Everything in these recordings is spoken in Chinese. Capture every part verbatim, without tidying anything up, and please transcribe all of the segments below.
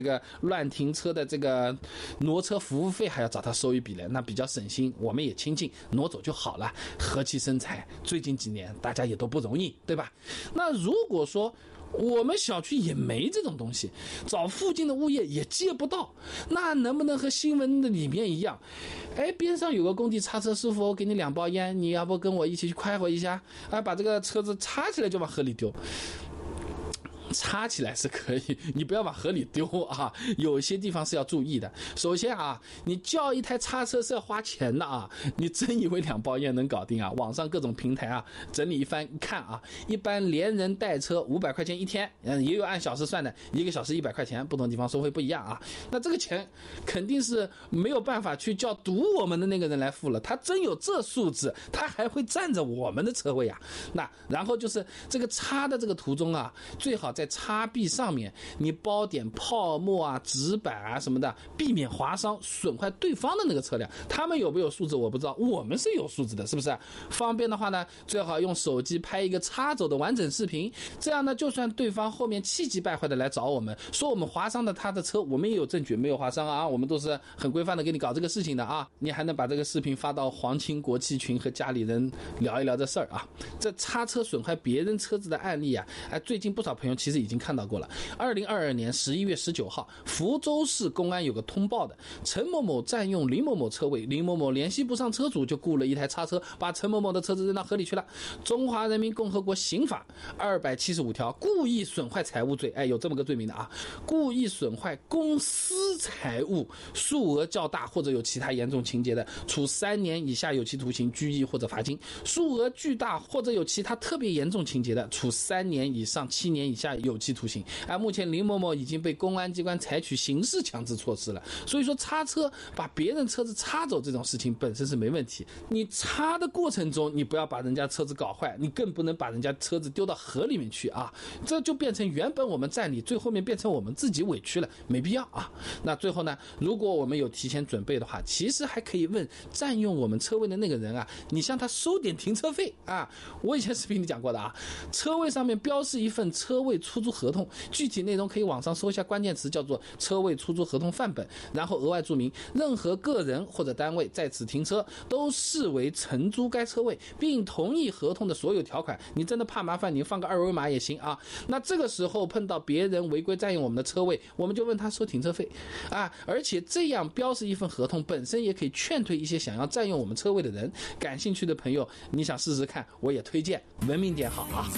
这个乱停车的这个挪车服务费还要找他收一笔嘞，那比较省心，我们也清静，挪走就好了，和气生财。最近几年大家也都不容易，对吧？那如果说我们小区也没这种东西，找附近的物业也借不到，那能不能和新闻的里面一样，哎，边上有个工地擦车师傅，给你两包烟，你要不跟我一起去快活一下，啊，把这个车子擦起来就往河里丢。插起来是可以，你不要往河里丢啊！有些地方是要注意的。首先啊，你叫一台叉车是要花钱的啊！你真以为两包烟能搞定啊？网上各种平台啊，整理一番看啊，一般连人带车五百块钱一天，嗯，也有按小时算的，一个小时一百块钱，不同地方收费不一样啊。那这个钱肯定是没有办法去叫堵我们的那个人来付了，他真有这素质，他还会占着我们的车位啊。那然后就是这个插的这个途中啊，最好在在插壁上面你包点泡沫啊、纸板啊什么的，避免划伤损坏对方的那个车辆。他们有没有素质我不知道，我们是有素质的，是不是？方便的话呢，最好用手机拍一个插走的完整视频，这样呢，就算对方后面气急败坏的来找我们，说我们划伤的他的车，我们也有证据，没有划伤啊，我们都是很规范的给你搞这个事情的啊。你还能把这个视频发到皇亲国戚群和家里人聊一聊这事儿啊。这擦车损坏别人车子的案例啊，哎，最近不少朋友其实已经看到过了。二零二二年十一月十九号，福州市公安有个通报的，陈某某占用林某某车位，林某某联系不上车主，就雇了一台叉车，把陈某某的车子扔到河里去了。中华人民共和国刑法二百七十五条，故意损坏财物罪，哎，有这么个罪名的啊！故意损坏公私财物，数额较大或者有其他严重情节的，处三年以下有期徒刑、拘役或者罚金；数额巨大或者有其他特别严重情节的，处三年以上七年以下有期徒刑。啊，目前林某某已经被公安机关采取刑事强制措施了。所以说，擦车把别人车子擦走这种事情本身是没问题，你擦的过程中你不要把人家车子搞坏，你更不能把人家车子丢到河里面去啊！这就变成原本我们占理，最后面变成我们自己委屈了，没必要啊。那最后呢，如果我们有提前准备的话，其实还可以问占用我们车位的那个人啊，你向他收点停车费啊。我以前视频里讲过的啊，车位上面标示一份车位出租合同，具体内容可以网上搜一下关键词，叫做车位出租合同范本，然后额外注明任何个人或者单位在此停车都视为承租该车位，并同意合同的所有条款。你真的怕麻烦，你放个二维码也行啊。那这个时候碰到别人违规占用我们的车位，我们就问他收停车费啊。而且这样标示一份合同本身也可以劝退一些想要占用我们车位的人。感兴趣的朋友，你想试试看，我也推荐文明点好啊。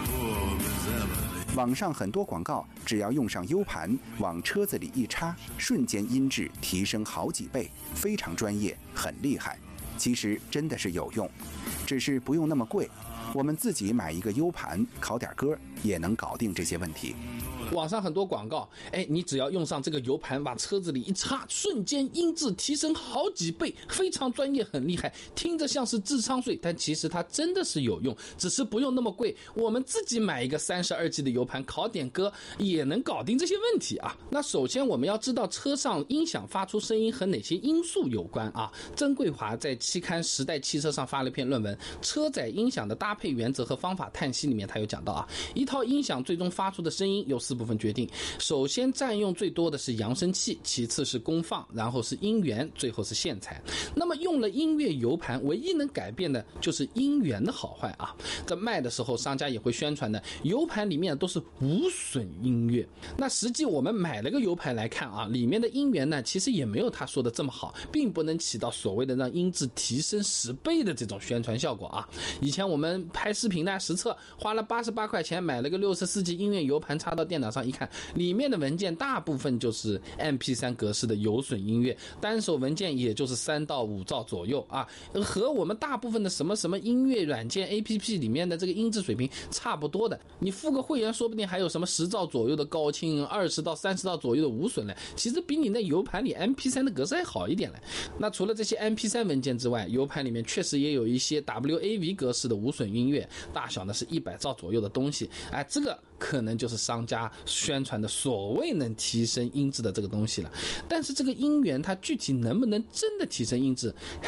网上很多广告，只要用上 U 盘往车子里一插，瞬间音质提升好几倍，非常专业，很厉害。其实真的是有用，只是不用那么贵，我们自己买一个 U 盘拷点歌也能搞定这些问题。 网上很多广告，哎，你只要用上这个 U 盘往车子里一插，瞬间音质提升好几倍，非常专业，很厉害，听着像是智商税，但其实它真的是有用，只是不用那么贵，我们自己买一个三十二 G 的 U 盘拷点歌也能搞定这些问题啊。那首先我们要知道车上音响发出声音和哪些因素有关啊。曾桂华在期刊《时代汽车》上发了一篇论文《车载音响的搭配原则和方法叹息》，里面他有讲到啊，一套音响最终发出的声音有四部分决定，首先占用最多的是扬声器，其次是功放，然后是音源，最后是线材。那么用了音乐 U 盘，唯一能改变的就是音源的好坏啊。在卖的时候商家也会宣传的 U 盘里面都是无损音乐，那实际我们买了个 U 盘来看啊，里面的音源呢其实也没有他说的这么好，并不能起到所谓的让音质提升十倍的这种宣传效果啊。以前我们拍视频呢实测花了八十八块钱买了个六十四 G 音乐 U 盘，插到电脑上一看，里面的文件大部分就是 M P 三 格式的有损音乐，单手文件也就是三到五兆左右啊，和我们大部分的什么什么音乐软件 A P P 里面的这个音质水平差不多的。你付个会员说不定还有什么十兆左右的高清，二十到三十兆左右的无损嘞，其实比你那 U 盘里 M P 三 的格式还好一点嘞。那除了这些 M P 三 文件之外， U 盘里面确实也有一些 W A V 格式的无损音乐，大小呢是一百兆左右的东西，哎，这个可能就是商家宣传的所谓能提升音质的这个东西了。但是这个音源它具体能不能真的提升音质，